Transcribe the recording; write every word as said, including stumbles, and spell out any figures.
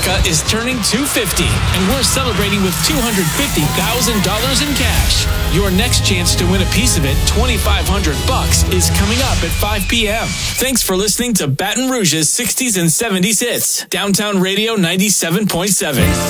America is turning two hundred fifty, and we're celebrating with two hundred fifty thousand dollars in cash. Your next chance to win a piece of it, twenty-five hundred bucks, is coming up at five p.m. Thanks for listening to Baton Rouge's sixties and seventies hits. Downtown Radio ninety-seven point seven.